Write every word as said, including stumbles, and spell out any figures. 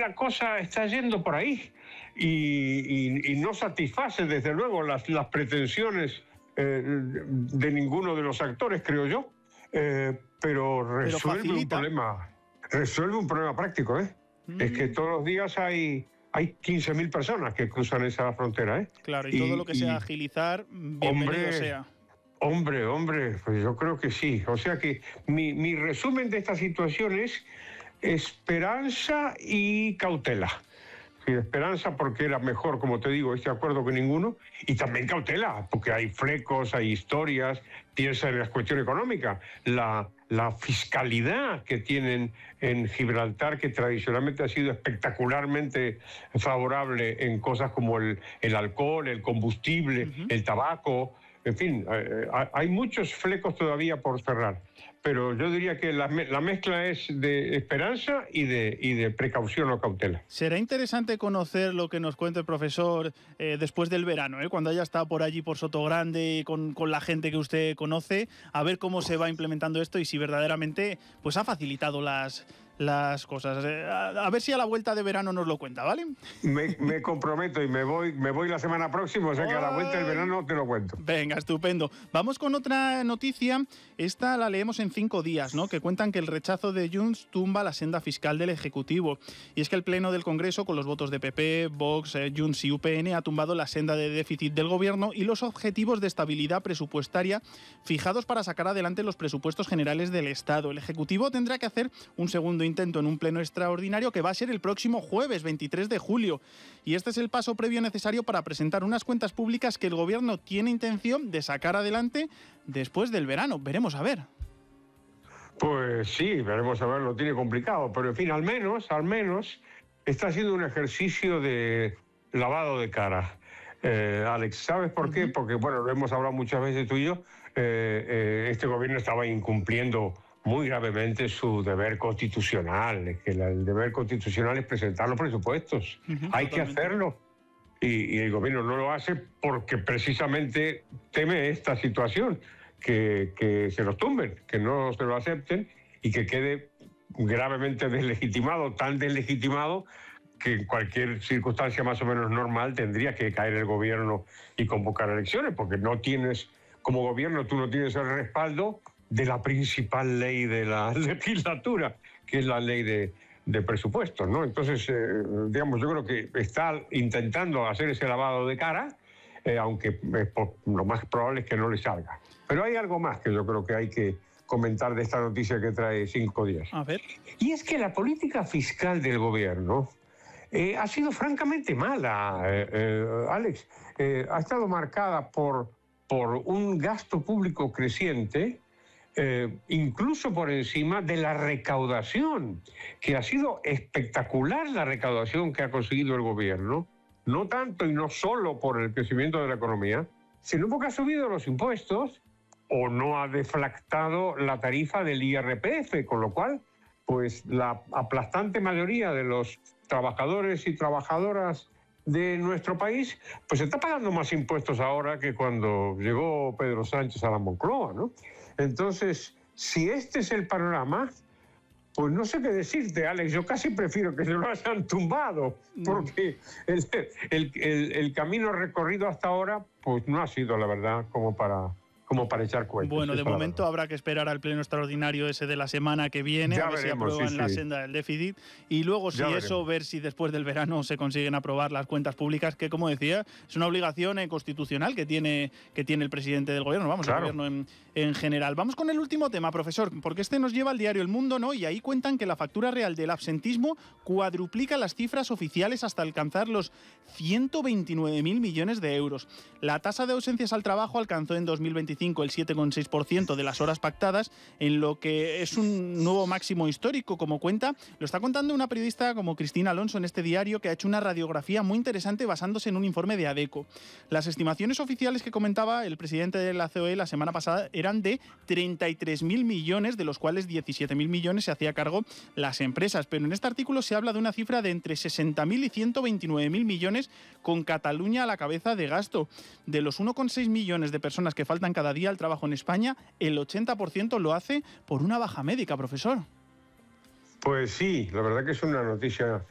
la cosa está yendo por ahí y, y, y no satisface, desde luego, las, las pretensiones eh, de ninguno de los actores, creo yo, eh, pero resuelve pero un problema, resuelve un problema práctico, ¿eh? Mm. Es que todos los días hay... Hay quince mil personas que cruzan esa frontera, ¿eh? Claro, y, y todo lo que y, sea agilizar, bienvenido hombre, sea. Hombre, hombre, pues yo creo que sí. O sea que mi, mi resumen de esta situación es esperanza y cautela. Sí, esperanza porque era mejor, como te digo, este acuerdo que ninguno, y también cautela, porque hay flecos, hay historias, piensa en la cuestión económica, la, la fiscalidad que tienen en Gibraltar, que tradicionalmente ha sido espectacularmente favorable en cosas como el, el alcohol, el combustible, uh-huh. el tabaco, en fin, eh, hay muchos flecos todavía por cerrar. Pero yo diría que la, la mezcla es de esperanza y de, y de precaución o cautela. Será interesante conocer lo que nos cuente el profesor eh, después del verano, ¿eh? Cuando haya estado por allí, por Sotogrande, con, con la gente que usted conoce, a ver cómo se va implementando esto y si verdaderamente pues, ha facilitado las, las cosas. Eh, a, a ver si a la vuelta de verano nos lo cuenta, ¿vale? Me, me comprometo y me voy, me voy la semana próxima, o sea que a la vuelta del verano te lo cuento. Venga, estupendo. Vamos con otra noticia. Esta la leemos en cinco días, ¿no? Que cuentan que el rechazo de Junts tumba la senda fiscal del Ejecutivo. Y es que el Pleno del Congreso, con los votos de P P, Vox, eh, Junts y U P N, ha tumbado la senda de déficit del Gobierno y los objetivos de estabilidad presupuestaria fijados para sacar adelante los presupuestos generales del Estado. El Ejecutivo tendrá que hacer un segundo intento en un pleno extraordinario que va a ser el próximo jueves, veintitrés de julio. Y este es el paso previo necesario para presentar unas cuentas públicas que el Gobierno tiene intención de sacar adelante después del verano. Veremos a ver. Pues sí, veremos a ver, lo tiene complicado, pero en fin, al menos, al menos, está haciendo un ejercicio de lavado de cara. Eh, Alex, ¿sabes por uh-huh. qué? Porque, bueno, lo hemos hablado muchas veces tú y yo, eh, eh, este gobierno estaba incumpliendo muy gravemente su deber constitucional, que la, el deber constitucional es presentar los presupuestos. Uh-huh, Hay totalmente. que hacerlo. Y, y el gobierno no lo hace porque precisamente teme esta situación. Que, que se los tumben, que no se lo acepten y que quede gravemente deslegitimado, tan deslegitimado que en cualquier circunstancia más o menos normal tendría que caer el gobierno y convocar elecciones, porque no tienes, como gobierno, tú no tienes el respaldo de la principal ley de la legislatura, que es la ley de, de presupuestos, ¿no? Entonces, eh, digamos, yo creo que está intentando hacer ese lavado de cara, eh, aunque eh, por, lo más probable es que no le salga. Pero hay algo más que yo creo que hay que comentar de esta noticia que trae cinco días. A ver. Y es que la política fiscal del gobierno eh, ha sido francamente mala, eh, eh, Alex. Eh, ha estado marcada por, por un gasto público creciente, eh, incluso por encima de la recaudación, que ha sido espectacular la recaudación que ha conseguido el gobierno, no tanto y no solo por el crecimiento de la economía, sino porque ha subido los impuestos o no ha deflactado la tarifa del I R P F, con lo cual, pues la aplastante mayoría de los trabajadores y trabajadoras de nuestro país, pues está pagando más impuestos ahora que cuando llegó Pedro Sánchez a la Moncloa, ¿no? Entonces, si este es el panorama, pues no sé qué decirte, Alex. Yo casi prefiero que se lo hayan tumbado, porque el, el, el, el camino recorrido hasta ahora, pues no ha sido, la verdad, como para... como para echar cuentas. Bueno, de momento habrá que esperar al pleno extraordinario ese de la semana que viene, ya a ver veremos, si aprueban sí, la sí. senda del déficit, y luego si ya eso, veremos. ver si después del verano se consiguen aprobar las cuentas públicas, que como decía, es una obligación eh, constitucional que tiene, que tiene el presidente del gobierno, vamos, claro. el gobierno en, en general. Vamos con el último tema, profesor, porque este nos lleva al diario El Mundo, ¿no? Y ahí cuentan que la factura real del absentismo cuadruplica las cifras oficiales hasta alcanzar los ciento veintinueve mil millones de euros. La tasa de ausencias al trabajo alcanzó en dos mil veinticinco el siete coma seis por ciento de las horas pactadas, en lo que es un nuevo máximo histórico, como cuenta, lo está contando una periodista como Cristina Alonso en este diario, que ha hecho una radiografía muy interesante basándose en un informe de ADECO. Las estimaciones oficiales que comentaba el presidente de la C O E la semana pasada eran de treinta y tres mil millones, de los cuales diecisiete mil millones se hacía cargo las empresas, pero en este artículo se habla de una cifra de entre sesenta mil y ciento veintinueve mil millones, con Cataluña a la cabeza de gasto. De los uno coma seis millones de personas que faltan cada día al trabajo en España, el ochenta por ciento lo hace por una baja médica, profesor. Pues sí, la verdad que es una noticia